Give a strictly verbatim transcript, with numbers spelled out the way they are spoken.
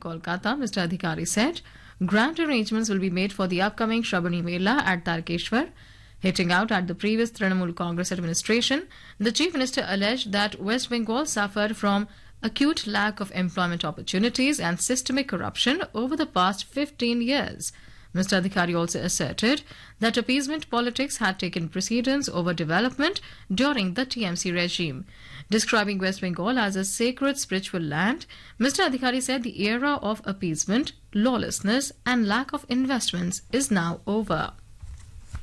Kolkata, Mister Adhikari said grand arrangements will be made for the upcoming Shrabani Mela at Tarkeshwar. Hitting out at the previous Trinamool Congress administration, the Chief Minister alleged that West Bengal suffered from acute lack of employment opportunities and systemic corruption over the past fifteen years. Mister Adhikari also asserted that appeasement politics had taken precedence over development during the T M C regime. Describing West Bengal as a sacred spiritual land, Mister Adhikari said the era of appeasement, lawlessness and lack of investments is now over.